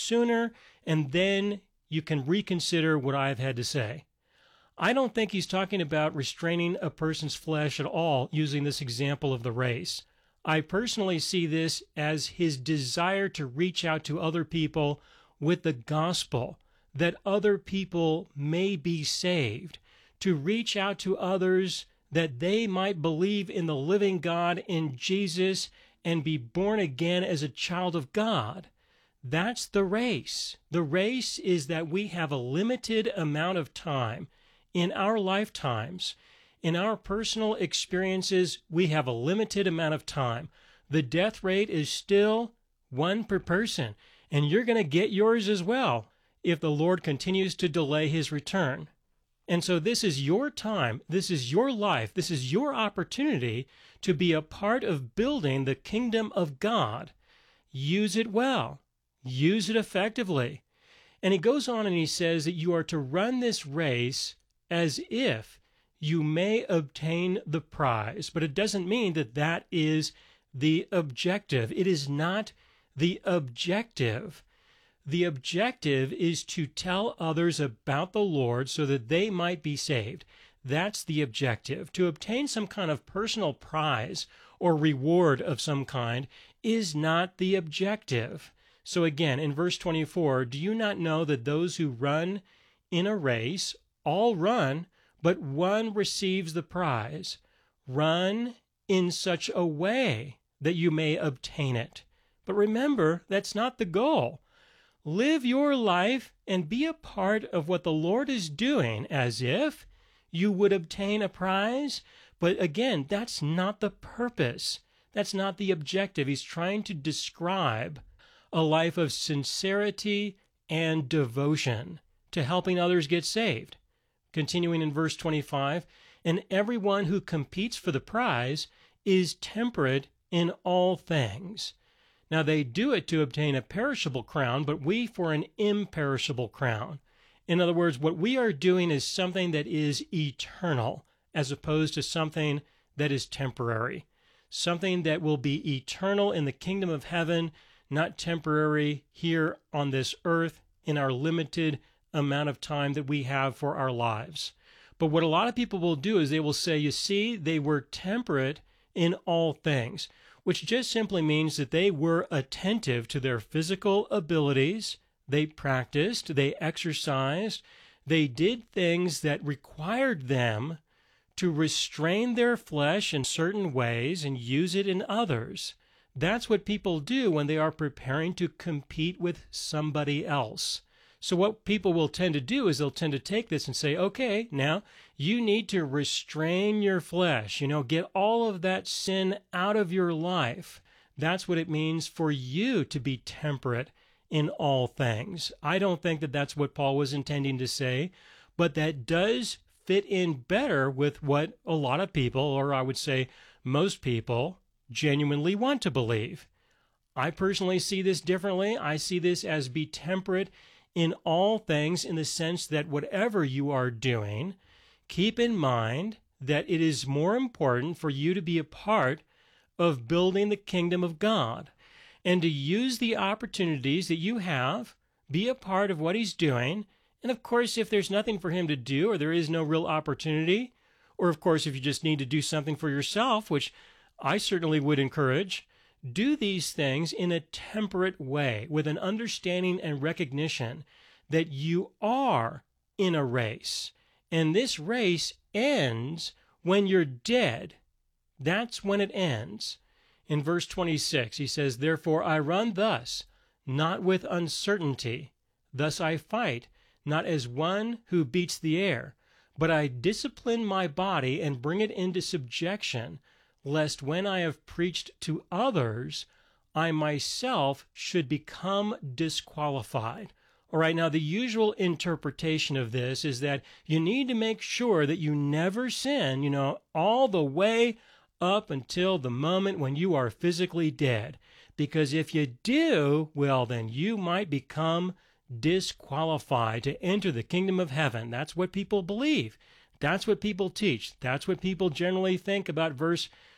sooner, and then you can reconsider what I've had to say. I don't think he's talking about restraining a person's flesh at all using this example of the race. I personally see this as his desire to reach out to other people with the gospel, that other people may be saved, to reach out to others that they might believe in the living God, in Jesus, and be born again as a child of God. That's the race. The race is that we have a limited amount of time in our lifetimes. In our personal experiences, we have a limited amount of time. The death rate is still 1 per person, and you're going to get yours as well if the Lord continues to delay his return. And so this is your time, this is your life, this is your opportunity to be a part of building the kingdom of God. Use it well. Use it effectively. And he goes on and he says that you are to run this race as if you may obtain the prize. But it doesn't mean that that is the objective. It is not the objective. The objective is to tell others about the Lord so that they might be saved. That's the objective. To obtain some kind of personal prize or reward of some kind is not the objective. So again, in verse 24, do you not know that those who run in a race all run, but one receives the prize? Run in such a way that you may obtain it. But remember, that's not the goal. Live your life and be a part of what the Lord is doing as if you would obtain a prize. But again, that's not the purpose. That's not the objective. He's trying to describe a life of sincerity and devotion to helping others get saved. Continuing in verse 25, and everyone who competes for the prize is temperate in all things. Now they do it to obtain a perishable crown, but we for an imperishable crown. In other words, what we are doing is something that is eternal, as opposed to something that is temporary. Something that will be eternal in the kingdom of heaven, not temporary here on this earth in our limited amount of time that we have for our lives. But what a lot of people will do is they will say, you see, they were temperate in all things, which just simply means that they were attentive to their physical abilities, they practiced, they exercised, they did things that required them to restrain their flesh in certain ways and use it in others. That's what people do when they are preparing to compete with somebody else. So what people will tend to do is they'll tend to take this and say, okay, now you need to restrain your flesh, get all of that sin out of your life. That's what it means for you to be temperate in all things. I don't think that that's what Paul was intending to say, but that does fit in better with what a lot of people, or I would say most people, genuinely want to believe. I personally see this differently. I see this as be temperate in all things, in the sense that whatever you are doing, keep in mind that it is more important for you to be a part of building the kingdom of God and to use the opportunities that you have, be a part of what he's doing. And of course, if there's nothing for him to do, or there is no real opportunity, or of course, if you just need to do something for yourself, which I certainly would encourage, do these things in a temperate way with an understanding and recognition that you are in a race. And this race ends when you're dead. That's when it ends. In verse 26, he says, therefore I run thus, not with uncertainty. Thus I fight, not as one who beats the air, but I discipline my body and bring it into subjection, lest when I have preached to others, I myself should become disqualified. All right, now the usual interpretation of this is that you need to make sure that you never sin, all the way up until the moment when you are physically dead. Because if you do, well, then you might become disqualified to enter the kingdom of heaven. That's what people believe. That's what people teach. That's what people generally think about verse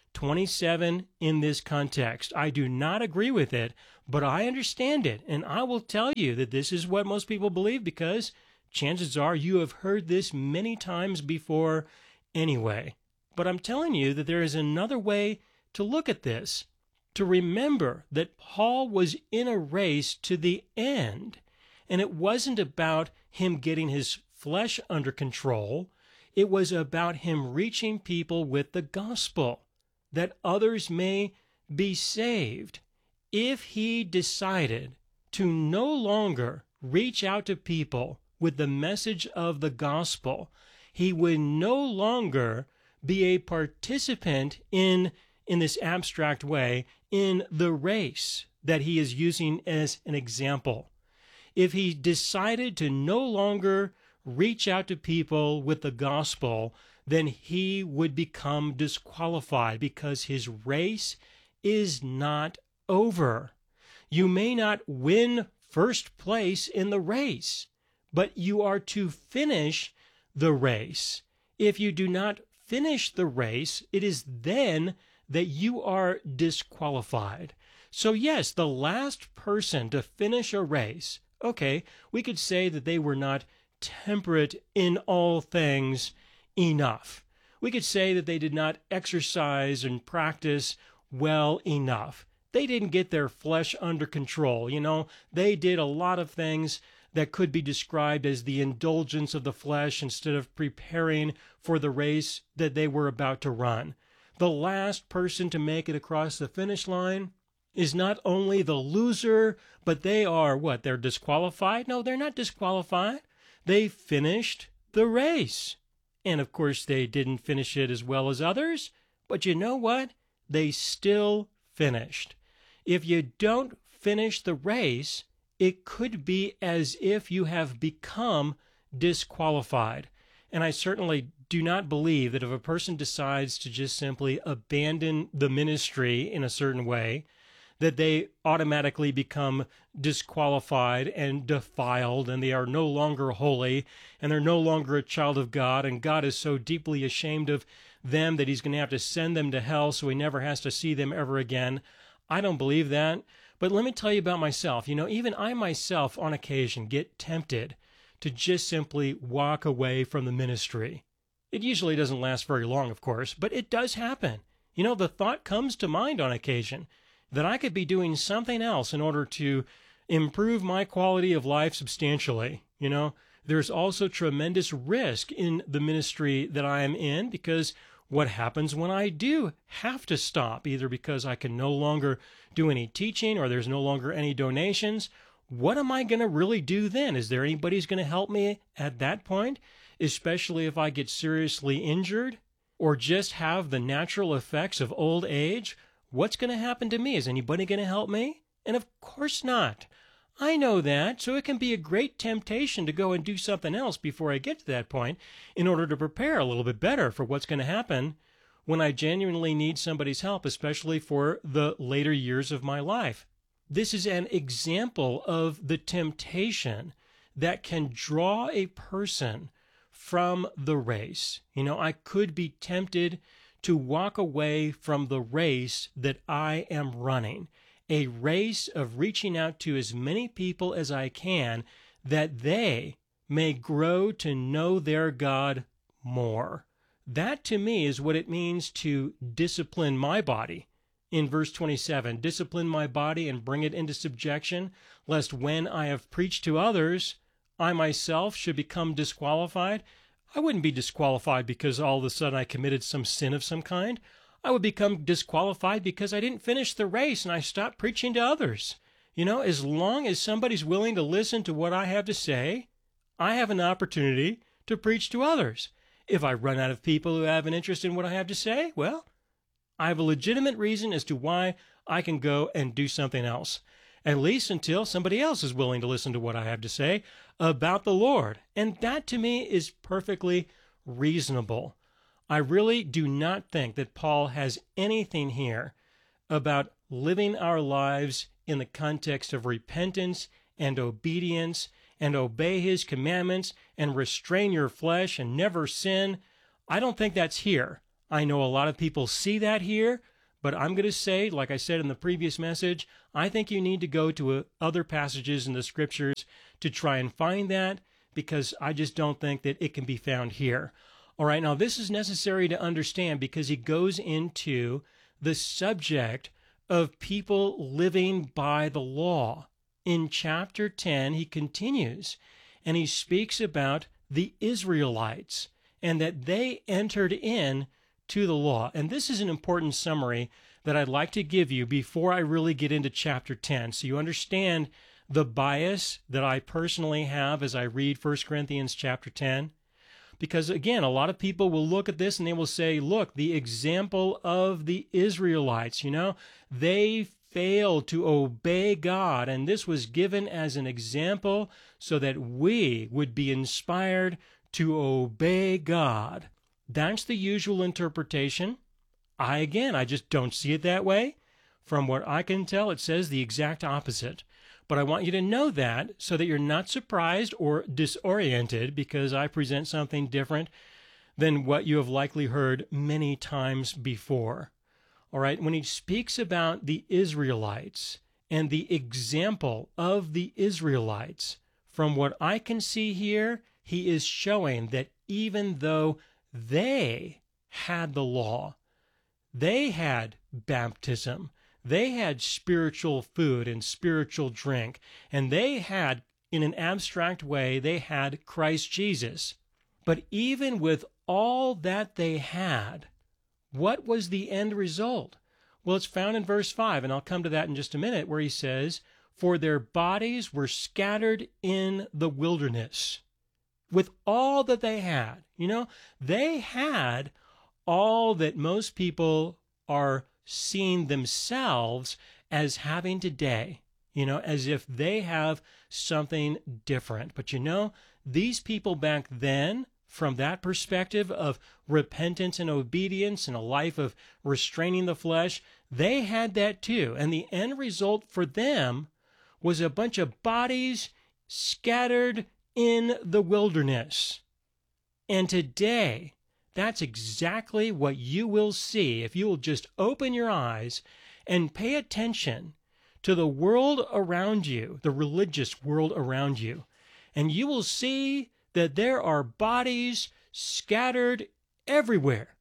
27 in this context. I do not agree with it, but I understand it, and I will tell you that this is what most people believe because chances are you have heard this many times before anyway. But I'm telling you that there is another way to look at this, to remember that Paul was in a race to the end, and it wasn't about him getting his flesh under control. It was about him reaching people with the gospel, that others may be saved. If he decided to no longer reach out to people with the message of the gospel, he would no longer be a participant in this abstract way, in the race that he is using as an example. If he decided to no longer reach out to people with the gospel, then he would become disqualified because his race is not over. You may not win first place in the race, but you are to finish the race. If you do not finish the race, it is then that you are disqualified. So yes, the last person to finish a race, okay, we could say that they were not temperate in all things enough. We could say that they did not exercise and practice well enough. They didn't get their flesh under control. They did a lot of things that could be described as the indulgence of the flesh instead of preparing for the race that they were about to run. The last person to make it across the finish line is not only the loser, but they are what? They're disqualified? No, they're not disqualified. They finished the race. And of course, they didn't finish it as well as others, but you know what? They still finished. If you don't finish the race, it could be as if you have become disqualified. And I certainly do not believe that if a person decides to just simply abandon the ministry in a certain way, that they automatically become disqualified and defiled, and they are no longer holy, and they're no longer a child of God, and God is so deeply ashamed of them that he's going to have to send them to hell so he never has to see them ever again. I don't believe that. But let me tell you about myself. Even I myself on occasion get tempted to just simply walk away from the ministry. It usually doesn't last very long, of course, but it does happen. The thought comes to mind on occasion that I could be doing something else in order to improve my quality of life substantially. There's also tremendous risk in the ministry that I am in because what happens when I do have to stop, either because I can no longer do any teaching or there's no longer any donations? What am I going to really do then? Is there anybody who's going to help me at that point, especially if I get seriously injured or just have the natural effects of old age? What's going to happen to me? Is anybody going to help me? And of course not. I know that, so it can be a great temptation to go and do something else before I get to that point in order to prepare a little bit better for what's going to happen when I genuinely need somebody's help, especially for the later years of my life. This is an example of the temptation that can draw a person from the race. I could be tempted to walk away from the race that I am running. A race of reaching out to as many people as I can that they may grow to know their God more. That to me is what it means to discipline my body. In verse 27, discipline my body and bring it into subjection, lest when I have preached to others, I myself should become disqualified. I wouldn't be disqualified because all of a sudden I committed some sin of some kind. I would become disqualified because I didn't finish the race and I stopped preaching to others. As long as somebody's willing to listen to what I have to say, I have an opportunity to preach to others. If I run out of people who have an interest in what I have to say, well, I have a legitimate reason as to why I can go and do something else, at least until somebody else is willing to listen to what I have to say about the Lord. And that to me is perfectly reasonable. I really do not think that Paul has anything here about living our lives in the context of repentance and obedience and obey his commandments and restrain your flesh and never sin. I don't think that's here. I know a lot of people see that here, but I'm going to say, like I said in the previous message, I think you need to go to other passages in the scriptures to try and find that, because I just don't think that it can be found here. All right, now this is necessary to understand because he goes into the subject of people living by the law. In chapter 10, he continues, and he speaks about the Israelites and that they entered in to the law. And this is an important summary that I'd like to give you before I really get into chapter 10, so you understand the bias that I personally have as I read 1 Corinthians chapter 10. Because again, a lot of people will look at this and they will say, look, the example of the Israelites, they failed to obey God, and this was given as an example so that we would be inspired to obey God. That's the usual interpretation. I just don't see it that way. From what I can tell, it says the exact opposite. But I want you to know that so that you're not surprised or disoriented because I present something different than what you have likely heard many times before. All right, when he speaks about the Israelites and the example of the Israelites, from what I can see here, he is showing that even though they had the law, they had baptism, they had spiritual food and spiritual drink, and they had, in an abstract way, they had Christ Jesus. But even with all that they had, what was the end result? Well, it's found in verse 5, and I'll come to that in just a minute, where he says, "For their bodies were scattered in the wilderness." With all that they had, they had all that most people are seeing themselves as having today, as if they have something different. But these people back then, from that perspective of repentance and obedience and a life of restraining the flesh, they had that too. And the end result for them was a bunch of bodies scattered in the wilderness. And today, that's exactly what you will see if you will just open your eyes and pay attention to the world around you, the religious world around you. And you will see that there are bodies scattered everywhere.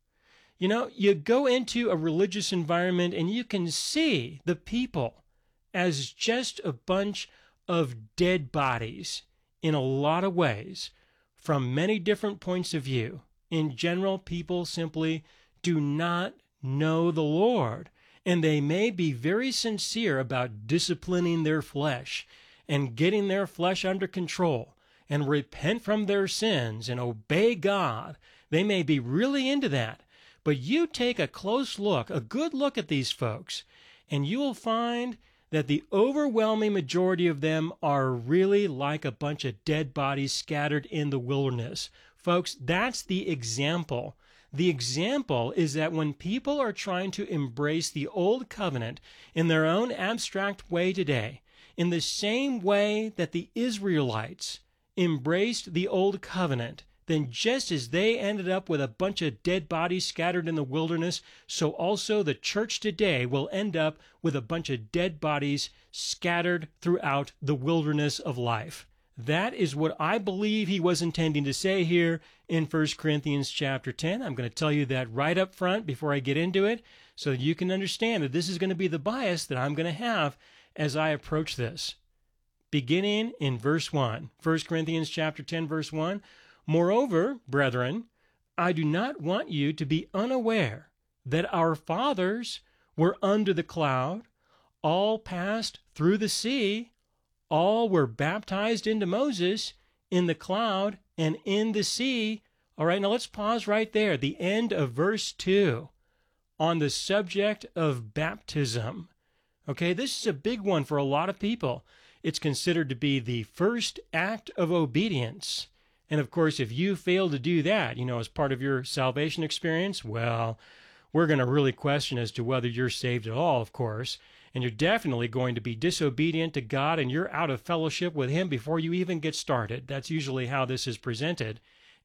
You go into a religious environment and you can see the people as just a bunch of dead bodies in a lot of ways, from many different points of view. In general, people simply do not know the Lord, and they may be very sincere about disciplining their flesh and getting their flesh under control and repent from their sins and obey God. They may be really into that, but you take a close look, a good look at these folks, and you will find that the overwhelming majority of them are really like a bunch of dead bodies scattered in the wilderness. Folks, that's the example. The example is that when people are trying to embrace the old covenant in their own abstract way today, in the same way that the Israelites embraced the old covenant, then just as they ended up with a bunch of dead bodies scattered in the wilderness, so also the church today will end up with a bunch of dead bodies scattered throughout the wilderness of life. That is what I believe he was intending to say here in 1 Corinthians chapter 10. I'm going to tell you that right up front before I get into it, so that you can understand that this is going to be the bias that I'm going to have as I approach this. Beginning in verse 1, 1 Corinthians chapter 10, verse 1, "Moreover, brethren, I do not want you to be unaware that our fathers were under the cloud, all passed through the sea, all were baptized into Moses in the cloud and in the sea." All right, now let's pause right there. The end of verse 2 on the subject of baptism. Okay, this is a big one for a lot of people. It's considered to be the first act of obedience. And of course, if you fail to do that, as part of your salvation experience, well, we're going to really question as to whether you're saved at all, of course. And you're definitely going to be disobedient to God, and you're out of fellowship with Him before you even get started. That's usually how this is presented.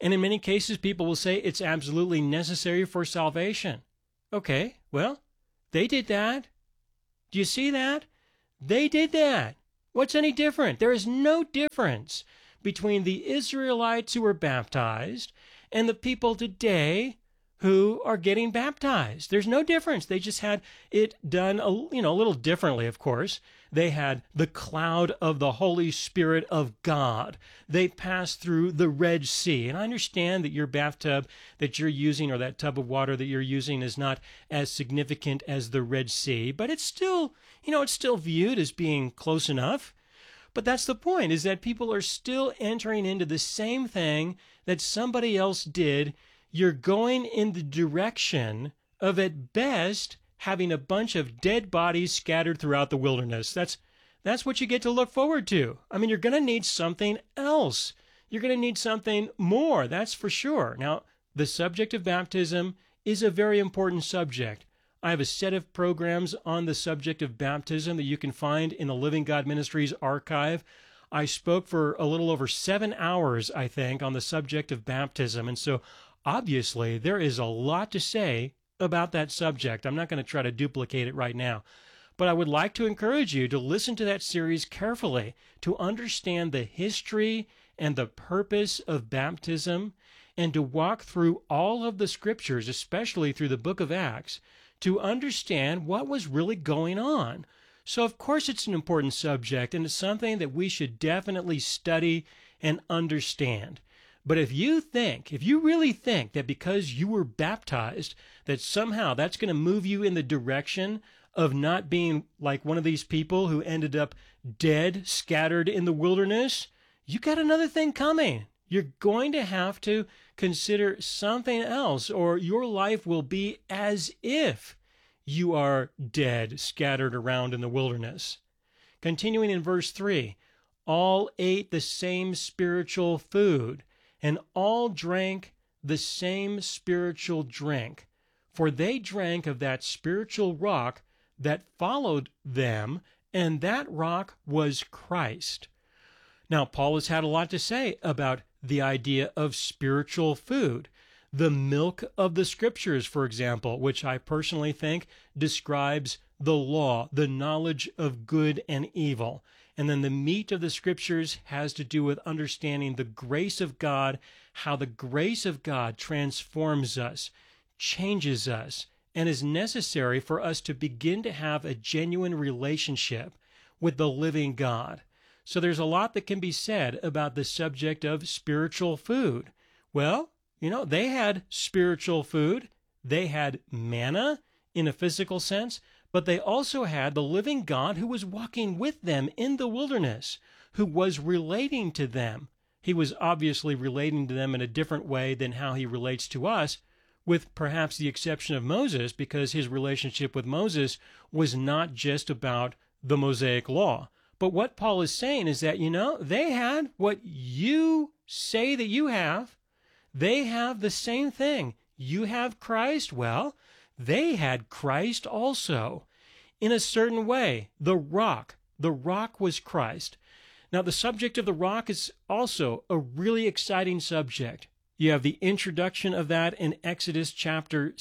And in many cases, people will say it's absolutely necessary for salvation. Okay, well, they did that. Do you see that? They did that. What's any different? There is no difference between the Israelites who were baptized and the people today who are getting baptized. There's no difference. They just had it done a little differently, of course. They had the cloud of the Holy Spirit of God. They passed through the Red Sea. And I understand that your bathtub that you're using, or that tub of water that you're using, is not as significant as the Red Sea, but it's still, it's still viewed as being close enough. But that's the point, is that people are still entering into the same thing that somebody else did. You're going in the direction of, at best, having a bunch of dead bodies scattered throughout the wilderness. That's what you get to look forward to. I mean, you're going to need something else. You're going to need something more, that's for sure. Now, the subject of baptism is a very important subject. I have a set of programs on the subject of baptism that you can find in the Living God Ministries archive. I spoke for a little over 7 hours, I think, on the subject of baptism. And so, obviously, there is a lot to say about that subject. I'm not going to try to duplicate it right now. But I would like to encourage you to listen to that series carefully, to understand the history and the purpose of baptism, and to walk through all of the scriptures, especially through the book of Acts, to understand what was really going on. So, of course, it's an important subject, and it's something that we should definitely study and understand. But if you really think that because you were baptized, that somehow that's going to move you in the direction of not being like one of these people who ended up dead, scattered in the wilderness, you got another thing coming. You're going to have to consider something else, or your life will be as if you are dead, scattered around in the wilderness. Continuing in verse 3, all ate the same spiritual food, and all drank the same spiritual drink, for they drank of that spiritual rock that followed them, and that rock was Christ. Now, Paul has had a lot to say about the idea of spiritual food. The milk of the scriptures, for example, which I personally think describes the law, the knowledge of good and evil. And then the meat of the scriptures has to do with understanding the grace of God, how the grace of God transforms us, changes us, and is necessary for us to begin to have a genuine relationship with the living God. So there's a lot that can be said about the subject of spiritual food. Well, they had spiritual food. They had manna in a physical sense, but they also had the living God who was walking with them in the wilderness, who was relating to them. He was obviously relating to them in a different way than how he relates to us, with perhaps the exception of Moses, because his relationship with Moses was not just about the Mosaic law. But what Paul is saying is that, they had what you say that you have. They have the same thing. You have Christ. Well, they had Christ also. In a certain way, the rock was Christ. Now, the subject of the rock is also a really exciting subject. You have the introduction of that in Exodus chapter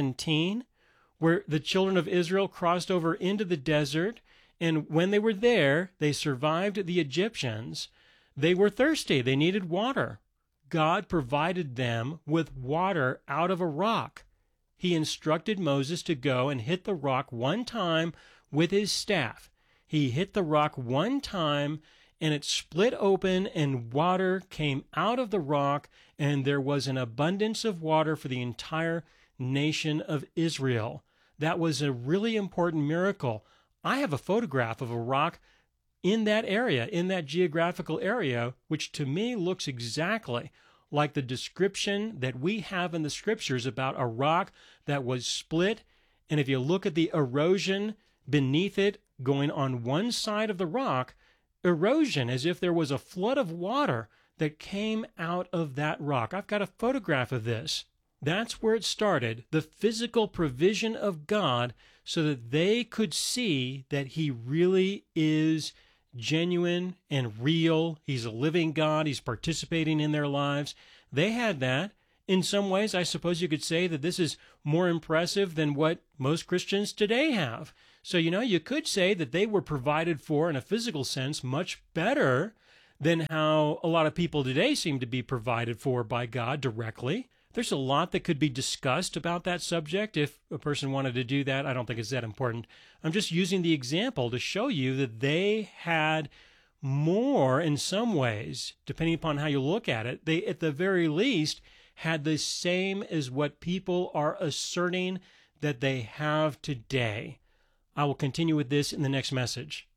17, where the children of Israel crossed over into the desert, and when they were there, they survived the Egyptians. They were thirsty. They needed water. God provided them with water out of a rock. He instructed Moses to go and hit the rock one time with his staff. He hit the rock one time, and it split open, and water came out of the rock, and there was an abundance of water for the entire nation of Israel. That was a really important miracle. I have a photograph of a rock in that area, in that geographical area, which to me looks exactly like the description that we have in the scriptures about a rock that was split. And if you look at the erosion beneath it going on one side of the rock, erosion as if there was a flood of water that came out of that rock. I've got a photograph of this. That's where it started, the physical provision of God, so that they could see that he really is genuine and real. He's a living God. He's participating in their lives. They had that. In some ways, I suppose you could say that this is more impressive than what most Christians today have. So, you could say that they were provided for in a physical sense much better than how a lot of people today seem to be provided for by God directly. There's a lot that could be discussed about that subject if a person wanted to do that. I don't think it's that important. I'm just using the example to show you that they had more in some ways, depending upon how you look at it. They, at the very least, had the same as what people are asserting that they have today. I will continue with this in the next message.